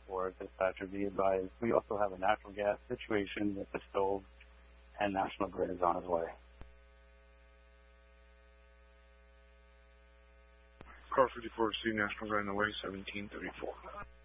1034, dispatcher, be advised. We also have a natural gas situation with the stove, and National Grid is on its way. Car 54C, National Grid on the way, 1734.